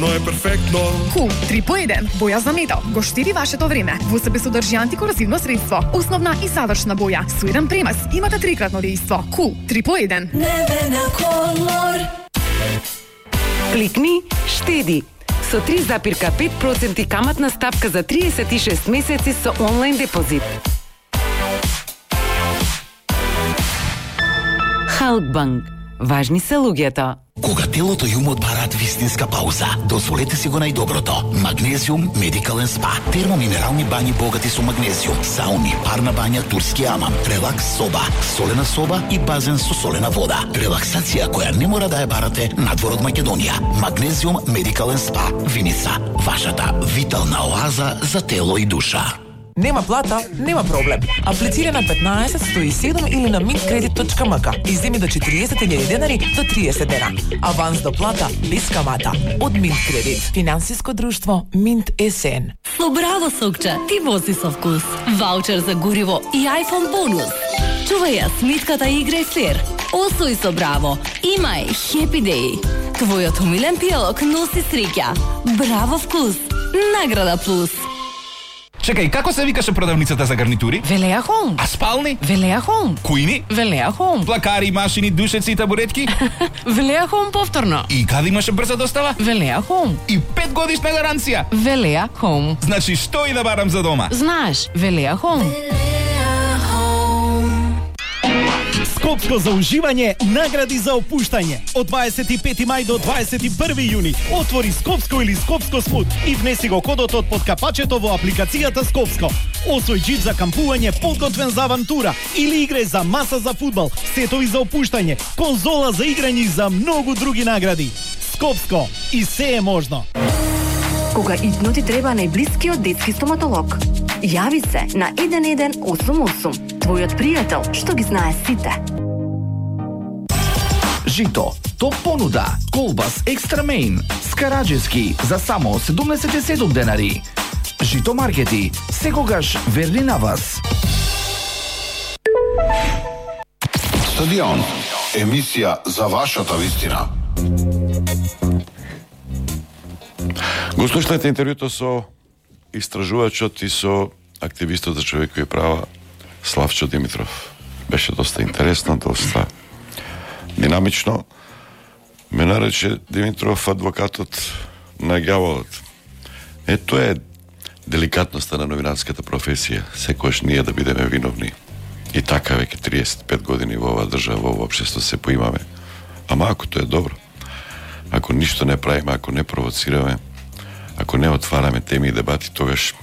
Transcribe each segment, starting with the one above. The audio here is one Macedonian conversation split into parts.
Но е перфектно. Кул 3 по 1, боја за метал, го штири вашето време. Во себе содржи антикорозивно средство, основна и завршна боја, со еден премес, имате трикратно дејство. Кул 3 по 1. Небена колор. Кликни, штеди. Со 3,5% каматна ставка за 36 месеци со онлайн депозит. Халкбанк. Важни се луѓето. Кога телото и умот бараат вистинска пауза, дозволете си го најдоброто. Магнезиум Медикален спа. Термоминерални бањи богати со магнезиум, сауни, парна бања, турски амам, релакс соба, солена соба и базен со солена вода. Релаксација која не мора да ја барате надвор од Македонија. Магнезиум Медикален спа. Виница, вашата витална оаза за тело и душа. Нема плата, нема проблем. Аплицира на 15-107 или на mintkredit.mk и земи до 40.000 денари до 30 дена. Аванс до плата без камата. Од Mintkredit. Финансиско друштво Mint СН. Со браво сокче, ти вози со вкус. Ваучер за гориво и iPhone бонус. Чувај ја смитката и играј флер. Освој со браво. Имај Happy Day. Твојот умилен пијалок носи среќа. Браво вкус. Награда плюс. Чекај, како се викаше продавницата за гарнитури? Велеа Home. А спални? Велеа Home. Кујни? Велеа Home. Плакари, машини, душеци и табуретки? Велеа Home повторно. И каде имаше брза достава? Велеа Home. И 5 годишна гаранција? Велеа Home. Значи, што и да барам за дома? Знаеш, Велеа Home. Скопско за уживање, награди за опуштање. Од 25 мај до 21 јуни. Отвори Скопско или Скопско смут и внеси го кодот од подкапачето во апликацијата Скопско. Освој джип за кампување, подготвен за авантура или игре за маса за фудбал, сетови за опуштање, конзола за играње и за многу други награди. Скопско, и се е можно. Кога итно ти треба најблискиот детски стоматолог, јави се на 1188. Твојот пријател што ги знае сите. Жито, топ понуда, колбас екстра мейн, скараџески за само 77 денари. Жито маркети, секогаш верни на вас. Стадион, емисија за вашата вистина. Го слушнете интервјуто со истражувачот и со активистот за човекови права Славчо Димитров. Беше доста интересно, доста динамично. Ме нарече Димитров адвокатот на ѓаволот. Тоа е деликатноста на новинарската професија. Секојаш ние да бидеме виновни. И така веќе 35 години во оваа држава, во ова општество се поимаме. Ама ако тоа е добро, ако ништо не правиме, ако не провоцираме, ако не отвараме теми и дебати, тогаш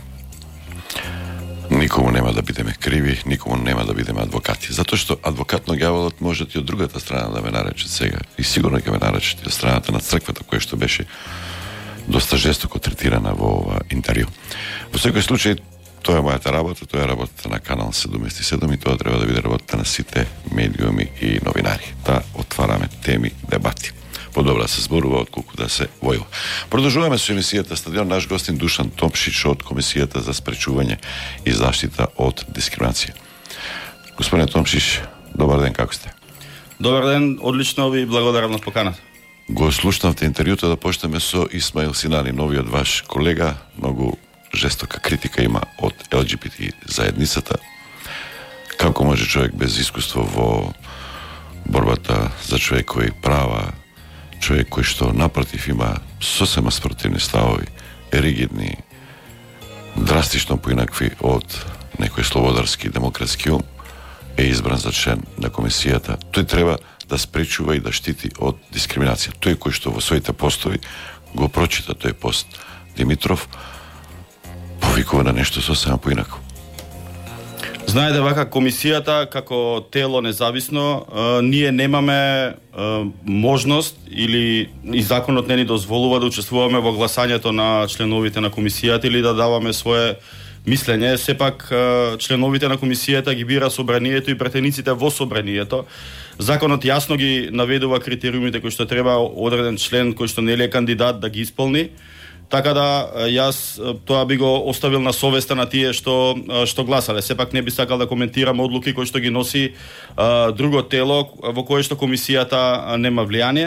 никому нема да бидеме криви, никому нема да бидеме адвокати. Затоа што адвокат на ѓаволот може и од другата страна да ме наречат сега. И сигурно ќе ме наречат и од страната на црквата, која што беше доста жестоко третирана во ова интервју. Во секој случај, тоа е мојата работа, тоа е работата на Канал 77 и тоа треба да биде работата на сите медиуми и новинари. Да отвараме теми, дебати. Подобро да се зборува отколку да се војува. Продолжуваме со емисијата Стадион. Наш гостин Душан Томшич од Комисијата за спречување и заштита од дискриминација. Господине Томшич, добар ден, како сте? Добар ден, одлично ви благодарам на поканата. Го слушнавте интервјуто, да почнеме со Исмаил Синани, новиот ваш колега, многу жестока критика има од ЛГБТ заедницата. Како може човек без искуство во борбата за човекови права, човек кој што напротив има сосема спротивни ставови, ригидни, драстично поинакви од некој слободарски демократски ум, е избран за член на комисијата. Тој треба да спречува и да штити од дискриминација. Тој кој што во своите постови го прочита тој пост Димитров, повикува на нешто сосема поинакво. Знаете, вака комисијата како тело независно, ние немаме можност или и законот не ни дозволува да учествуваме во гласањето на членовите на комисијата или да даваме свое мислење. Сепак членовите на комисијата ги бира собранието и претениците во собранието. Законот јасно ги наведува критериумите кои што треба одреден член кој што нели е кандидат да ги исполни. Така да јас тоа би го оставил на совеста на тие што гласале. Сепак не би сакал да коментирам одлуки кои што ги носи друго тело во кое што комисијата нема влијание.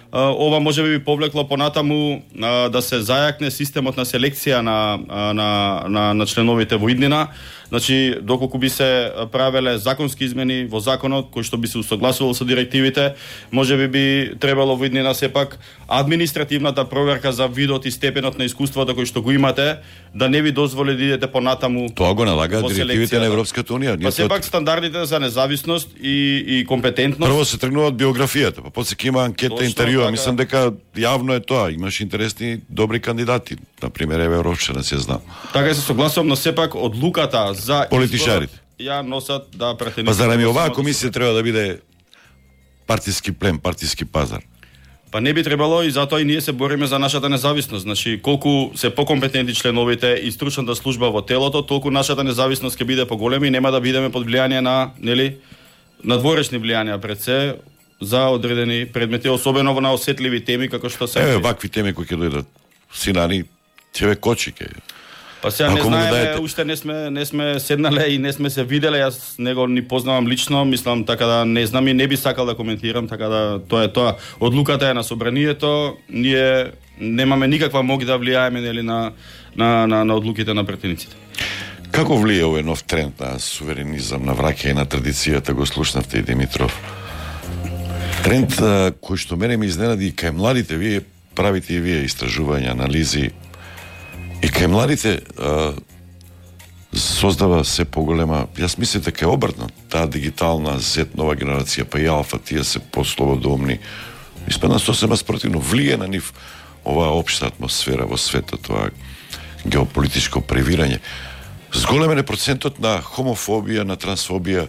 ова може би повлекло понатаму да се зајакне системот на селекција на членовите во иднина. Значи, доколку би се правеле законски измени во законот, кој што би се усогласувал со директивите, може би требало во иднина сепак административната проверка за видот и степенот на искуството кој што го имате, да не ви дозволи да идете понатаму. Тоа го налага директивите на Европската унија. Па сепак стандардите за независност и компетентност. Прво се тргнува од биографијата, па после ќе има анкета, интервју, така. Мислам дека јавно е тоа, имаш интересни добри кандидати, на пример Еве Ровчана се знам. Така се согласувам, но сепак одлуката за политичарите ја носат да претенисти. Па зарем и оваа комисија треба да биде партиски плен, партиски пазар? Па не би требало и затоа и ние се бориме за нашата независност. Значи, колку се покомпетентни членовите и стручната служба во телото, толку нашата независност ќе биде поголема и нема да бидеме под влијание на, нели, надворешни влијанија пред се за одредени предмети, особено на осетливи теми како што се. Еве вакви теми кои ќе дојдат синани, ќе ве кочи ке. Па сега не знаеме, уште не сме седнале и не сме се виделе, јас него ни познавам лично, мислам така да не знам и не би сакал да коментирам, така да тоа е тоа. Одлуката е на собранието, ние немаме никаква моќ да влијаеме нели на одлуките на претениците. Како влие овој нов тренд на суверенизам, на враќање на традицијата, го слушнавте и Димитров? Тренд кој што мене ми изненади и кај младите, вие правите и вие истражувања, анализи, и кај младите создава се поголема, јас мислам дека е обртно, таа дигитална Z нова генерација, па и алфа, тие се послободомни, испадна сосема спротивно, влие на нив оваа општа атмосфера во светот, тоа геополитичко превирање. Зголемен е процентот на хомофобија, на трансфобија,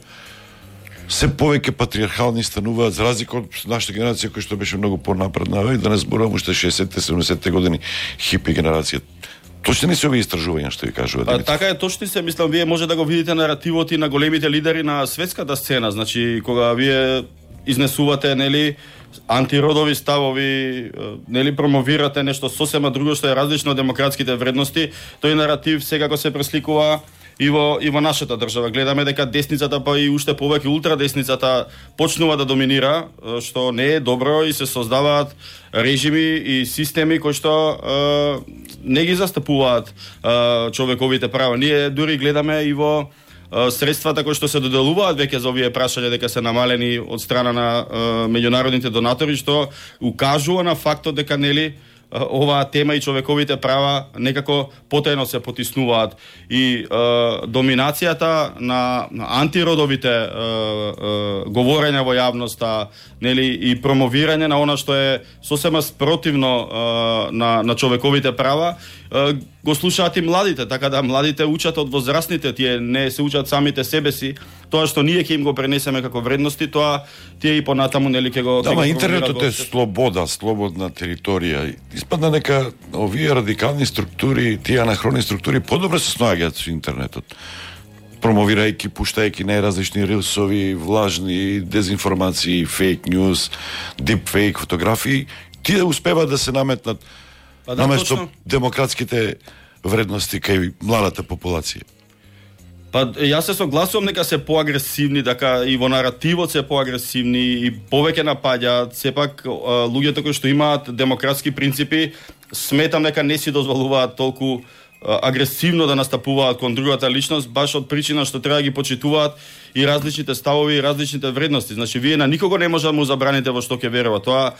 се повеќе патриархални стануваат, за разлика од нашата генерација која што беше многу понапредна, и да не зборувам уште 60-70 години хипи генерација. Точни се овие истражувања што ви кажува Димитар? Така е, точни се, мислам, вие може да го видите наративот и на големите лидери на светската сцена, значи кога вие изнесувате, нели, антиродови ставови, нели, промовирате нешто сосема друго што е различно од демократските вредности, тој наратив секако се пресликува и во нашата држава. Гледаме дека десницата, па и уште повеќе ултрадесницата почнува да доминира, што не е добро и се создаваат режими и системи кои што не ги застапуваат човековите права. Ние дури гледаме и во средствата кои што се доделуваат веќе за овие прашања дека се намалени од страна на меѓународните донатори, што укажува на фактот дека нели оваа тема и човековите права некако потајно се потиснуваат и доминацијата на антиродовите говорења во јавноста, нели, и промовирање на она што е сосема спротивно на човековите права, го слушаат и младите, така да младите учат од возрастните, тие не се учат самите себе си, тоа што ние ќе им го пренесеме како вредности, тоа тие и понатаму нели ќе го. Да, интернетот е слобода, слободна територија. Испадна дека овие радикални структури, тие анахрони структури подобро се снаоѓаат со интернетот. Промовирајќи, пуштајќи најразлични рилсови, влажни дезинформации, фейк ньюс, дипфейк фотографии, тие успеваат да се наметнат наместо демократските вредности кај младата популација. Па јас се согласувам дека се поагресивни, дека и во наративот се поагресивни и повеќе напаѓаат, сепак луѓето кои што имаат демократски принципи, сметам дека не си дозволуваат толку агресивно да настапуваат кон другата личност, баш од причина што треба да ги почитуваат и различните ставови и различните вредности. Значи вие на никого не може да му забраните во што ќе верува. Тоа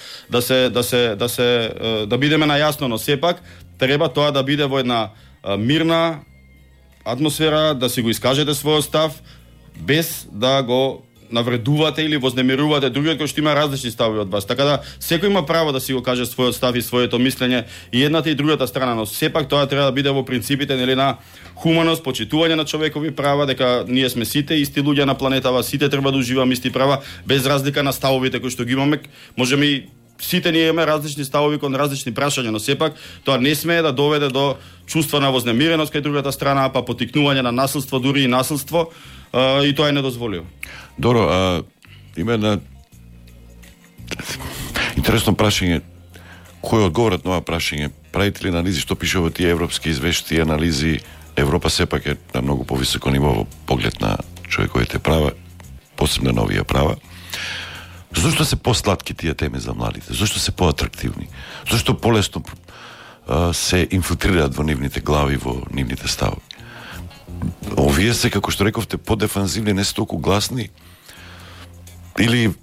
да бидеме најасно, но сепак треба тоа да биде во една мирна атмосфера, да си го искажете својот став без да го навредувате или вознемирувате другиот кој што има различни ставови од вас. Така да секој има право да си го каже својот став и своето мислење, и едната и другата страна, но сепак тоа треба да биде во принципите, нели, на хуманост, почитување на човекови права, дека ние сме сите исти луѓе на планетава, сите треба да уживаме исти права без разлика на ставовите кои што ги имаме. Можеме и сите ние имаме различни ставови кон различни прашања, но сепак тоа не смее да доведе до чувство на вознемиреност кај другата страна, па поттикнување на насилство, дури и насилство, и тоа е недозволиво. Добро, има една интересно прашање. Кој одговорат на ова прашање? Правите ли анализи што пише во тие европски извештаи, анализи? Европа сепак е на многу повисоко ниво во поглед на човековите права, посебно на овие права. Зошто се посладки тие теми за младите? Зошто се поатрактивни? Зошто полесно се инфилтрираат во нивните глави, во нивните ставови? Овие се, како што рековте, подефанзивни, не се толку гласни? Или...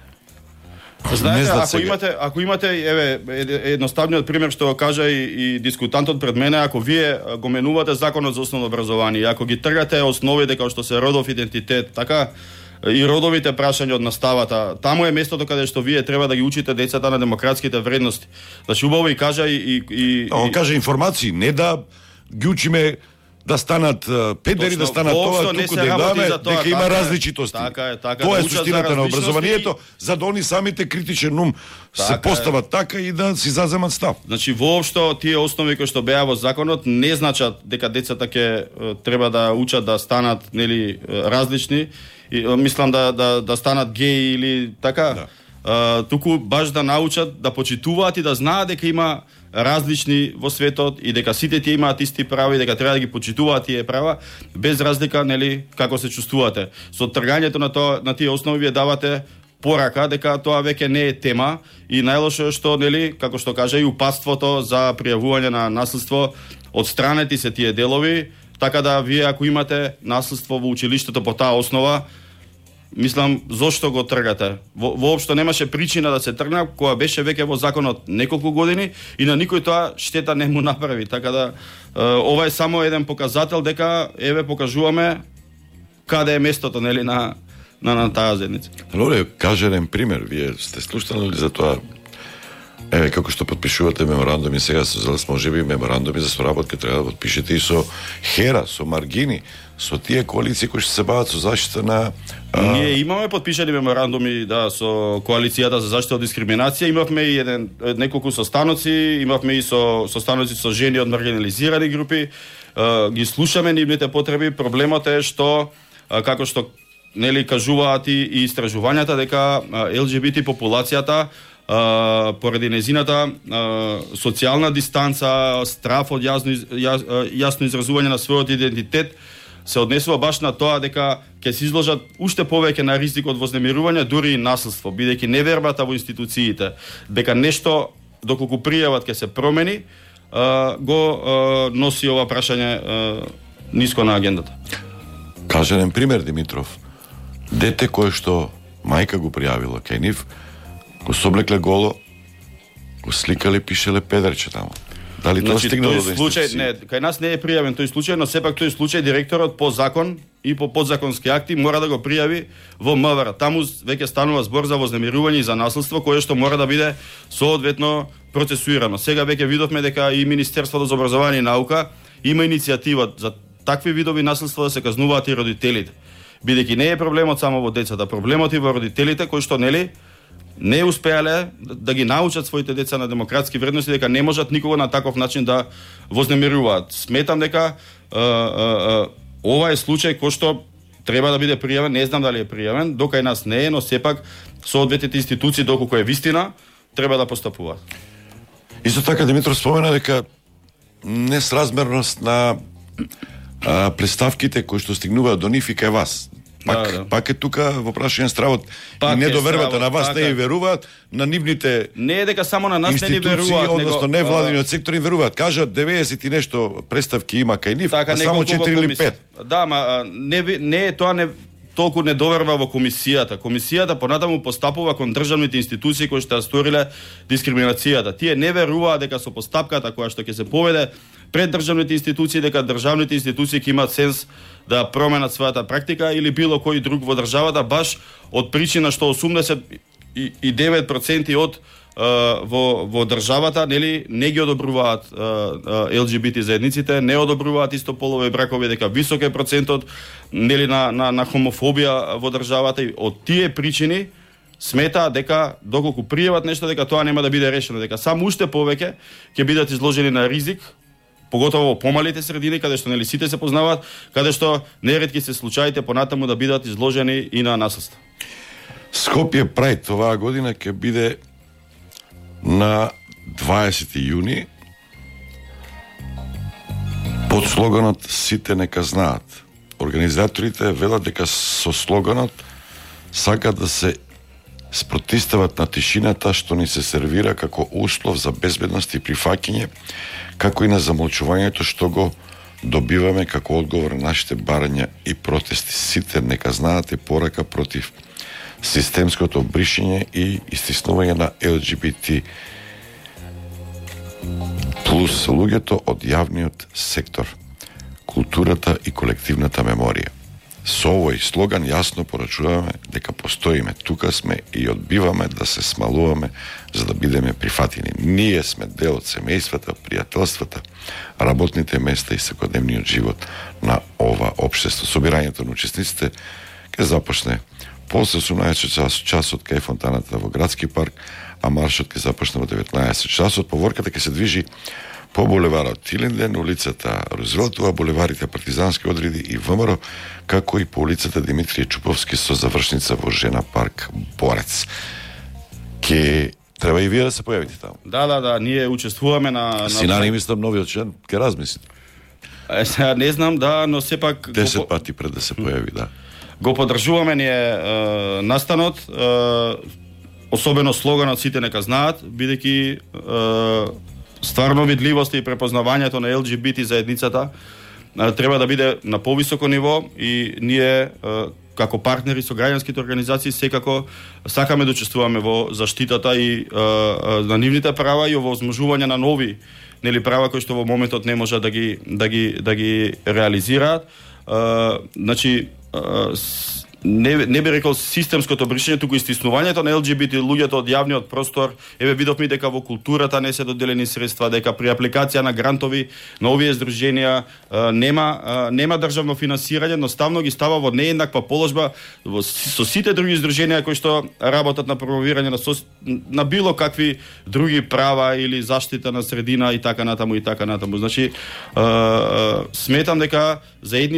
Знаете, ако имате едноставниот пример што го кажа и дискутантот пред мене, ако вие го менувате законот за основно образование, ако ги тргате основите како што се родов идентитет, така и родовите прашања од наставата, таму е местото каде што вие треба да ги учите децата на демократските вредности. Значи убаво и кажа Он кажа информации, не да ги учиме да станат педери, да станат тоа, туку да даваме дека има различитости. Тоа е суштината на образованието, за да они самите критичен ум се постават така и да си заземат став. Значи воопшто тие основи кои што беа во законот не значат дека децата ќе треба да учат да станат различни, мислам да станат геи или така. Туку баш да научат да почитуваат и да знаат дека има различни во светот и дека сите тие имаат исти права и дека треба да ги почитуваат тие права без разлика како се чувствувате. Со тргањето на тие основи вие давате порака дека тоа веќе не е тема и најлошо е што како што кажа и упатството за пријавување на насилство, отстранети се тие делови, така да вие ако имате насилство во училиштето по таа основа, мислам, зошто го тргате? Воопшто немаше причина да се тргна, која беше веќе во законот неколку години и на никој тоа штета не му направи. Така да, ова е само еден показател дека, покажуваме каде е местото, на таа заедница. Лоре, кажа еден пример. Вие сте слушнали за тоа? Како што подпишувате меморандуми, сега можеби меморандуми за соработка треба да подпишете и со Хера, со Маргини, со тие коалиции кои што се бават со заштита на... Ние имаме подпишани меморандуми со коалицијата за заштита од дискриминација, имавме и неколку состаноци, имавме и состаноци со жени од маргинализирани групи, ги слушаме нивните потреби. Проблемот е што, како што кажуваат и истражувањата, дека ЛГБТ популацијата поради незината социјална дистанца, страф од јасно изразување на својот идентитет, се однесува баш на тоа дека ќе се изложат уште повеќе на ризик од вознемирување, дури и насилство, бидејќи невербата во институциите, дека нешто, доколку пријават ќе се промени, го носи ова прашање ниско на агендата. Кажа еден пример, Димитров. Дете кое што мајка го пријавила кај нив, го соблекле голо, го сликале, пишеле педерче таму. Дали тоа стигнало до институција? Не, кај нас не е пријавен тој случај, но сепак тој случај директорот по закон и по подзаконски акти мора да го пријави во МВР. Таму веќе станува збор за вознемирување и за насилство, кое што мора да биде соодветно процесуирано. Сега веќе видовме дека и Министерството за образование и наука има иницијатива за такви видови насилство да се казнуваат и родителите. Бидејќи не е проблемот само во децата, проблемот и во родителите кои што не успеале да ги научат своите деца на демократски вредности, дека не можат никого на таков начин да вознемируваат. Сметам дека ова е случај кој што треба да биде пријавен, не знам дали е пријавен, докај нас не е, но сепак соодветните институции, доколку е вистина, треба да постапуваат. Исто така Димитров спомена дека несразмерност на представките кои што стигнуваат до нив и кај вас. Пак е тука во прашање стравот и недовербата на вас, не веруваат, на нивните не е дека само на нас не ни веруваат, односно невладиниот сектор им веруваат. Кажат 90 и нешто представки има кај нив, а само 4 или 5. Да, ма не е тоа толку недоверба во комисијата. Комисијата понатаму постапува кон државните институции кои што сториле дискриминацијата. Тие не веруваат дека со постапката која што ќе се поведе пред државните институции, дека државните институции ќе имаат сенс да променат својата практика или било кој друг во државата, баш од причина што 89% од во државата не ги одобруваат ЛГБТ заедниците, не одобруваат истополови бракови, дека висок е процентот на хомофобија во државата и од тие причини сметаат дека доколку пријават нешто дека тоа нема да биде решено, дека само уште повеќе ќе бидат изложени на ризик, поготово во помалите средини каде што сите се познаваат, каде што неретки се случаите понатаму да бидат изложени и на насилство. Скопје Прајд оваа година ќе биде на 20 јуни под слоганот "Сите нека знаат". Организаторите велат дека со слоганот сакат да се спротистават на тишината што ни се сервира како услов за безбедност и прифаќање, како и на замолчувањето што го добиваме како одговор на нашите барања и протести. Сите нека знаат е порака против системското бришење и истиснување на ЛГБТ плюс луѓето од јавниот сектор, културата и колективната меморија. Со овој слоган јасно порачуваме дека постоиме, тука сме и одбиваме да се смалуваме за да бидеме прифатени. Ние сме дел од семејствата, пријателствата, работните места и секојдневниот живот на ова општество. Собирањето на учесниците ќе започне после 18 часот кај фонтаната во Градски парк, а маршот ќе започне во 19 часот. Поворката ќе се движи по булеварот Тилинден, улицата Рузвелтова, булеварите Партизански одреди и ВМРО, како и по улицата Димитрije Чуповски со завршница во Жена парк Борец. Ке треба и вие да се појавите таму. Да, ние учествуваме на Синани мислам новиот член, ке размислите. Сега не знам, да, но сепак 10 пати пред да се појави, да. Го поддржуваме ние настанот, особено слоганот сите нека знаат, бидејќи стварно видливост и препознавањето на ЛГБТ заедницата треба да биде на повисоко ниво и ние како партнери со граѓанските организации секако сакаме да учествуваме во заштитата и на нивните права и овозможување на нови права кои што во моментот не можат да ги реализираат. Значи не би рекол системското бришење, туку истиснувањето на ЛГБТ луѓето од јавниот простор. Еве видовме дека во културата не се доделени средства, дека при апликација на грантови на овие здруженија нема државно финансирање, но ставно ги става во нееднаква положба со сите други здруженија кои што работат на промовирање на било какви други права или заштита на средина и така натаму. Значи сметам дека